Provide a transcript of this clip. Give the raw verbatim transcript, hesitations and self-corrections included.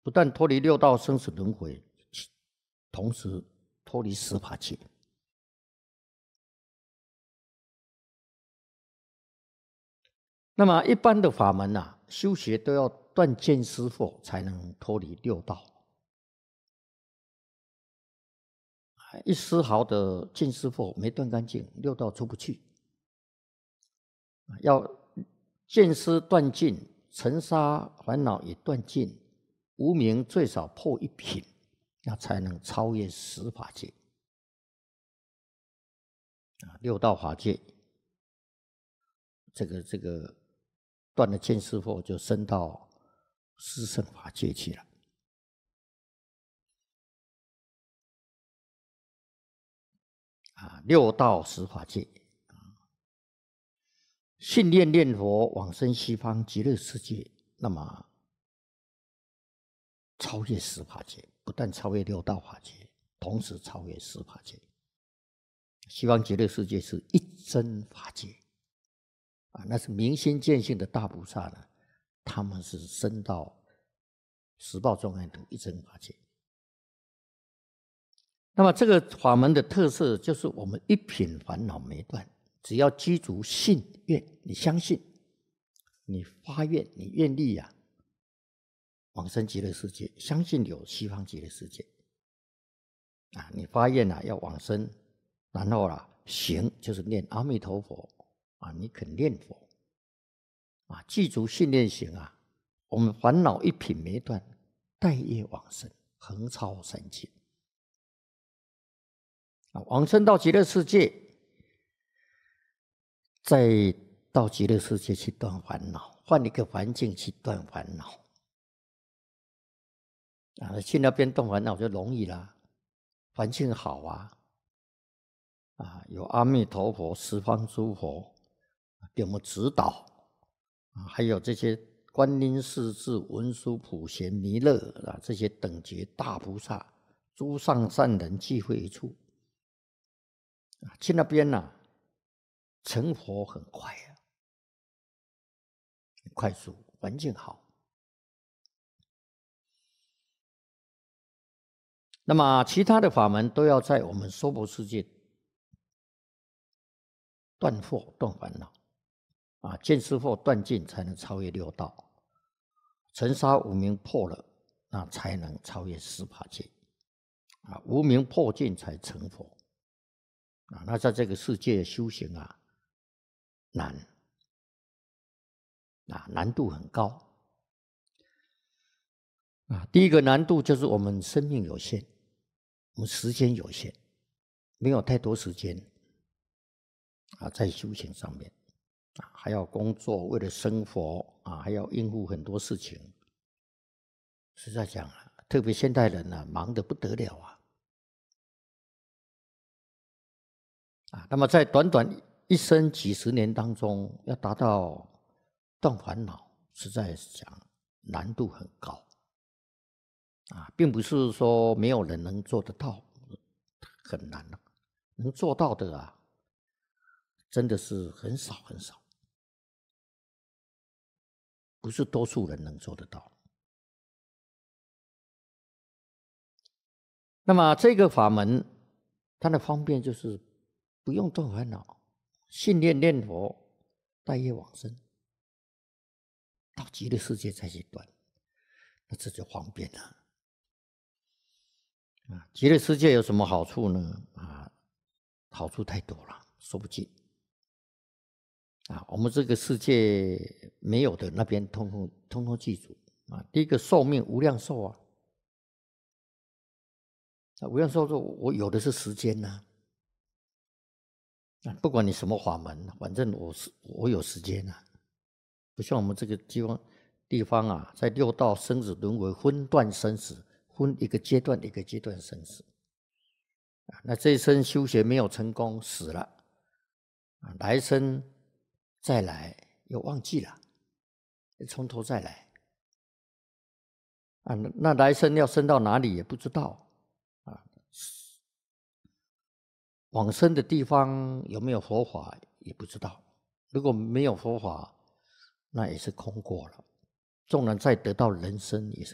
不但脱离六道生死轮回，同时脱离十法界。那么一般的法门啊，修学都要断见思惑，才能脱离六道。一丝毫的见思惑没断干净，六道出不去。要见思断尽，尘沙烦恼也断尽，无明最少破一品，那才能超越十法界。六道法界，这个这个断了见思惑，就升到四圣法界去了。啊，六道十法界，信念念佛往生西方极乐世界，那么超越十法界，不但超越六道法界，同时超越十法界。西方极乐世界是一真法界，啊，那是明心见性的大菩萨呢，他们是升到十报众生土一真法界。那么这个法门的特色就是我们一品烦恼没断，只要积足信愿，你相信，你发愿，你愿力啊，往生极乐世界，相信有西方极乐世界啊，你发愿啊要往生，然后啊行就是念阿弥陀佛啊，你肯念佛啊，记足信念行啊，我们烦恼一品没断，待业往生，横超三界。往生到极乐世界，再到极乐世界去断烦恼，换一个环境去断烦恼啊！去那边断烦恼就容易啦，环境好啊，啊，有阿弥陀佛、十方诸佛给我们指导啊，还有这些观音、势至、文殊、普贤、弥勒啊，这些等觉大菩萨、诸上善人聚会一处。去那边呢、啊，成佛很快啊，很快速，环境好。那么其他的法门都要在我们娑婆世界断惑、断烦恼啊，见思惑断尽，才能超越六道。尘沙无明破了，那才能超越十法界啊，无明破尽才成佛。啊，那在这个世界修行啊，难啊，难度很高啊。第一个难度就是我们生命有限，我们时间有限，没有太多时间啊，在修行上面啊，还要工作，为了生活啊，还要应付很多事情。实在讲啊，特别现代人啊，忙得不得了啊。啊，那么在短短一生几十年当中，要达到断烦恼，实在讲难度很高啊，并不是说没有人能做得到，很难了，能做到的啊，真的是很少很少，不是多数人能做得到。那么这个法门，它的方便就是不用断烦恼，信念念佛，待业往生，到极乐世界再去断，那这就方便了。啊，极乐世界有什么好处呢？啊，好处太多了，说不尽。啊，我们这个世界没有的，那边通通通通记住啊。第一个寿命无量寿啊，啊无量寿说，我有的是时间呐、啊。不管你什么法门，反正我是我有时间啊，不像我们这个地方地方啊，在六道生死轮回分段生死，分一个阶段一个阶段生死啊。那这一生修学没有成功，死了啊，来生再来又忘记了，从头再来啊。那来生要生到哪里也不知道啊。往生的地方有没有佛法也不知道，如果没有佛法，那也是空过了。纵然再得到人生，也是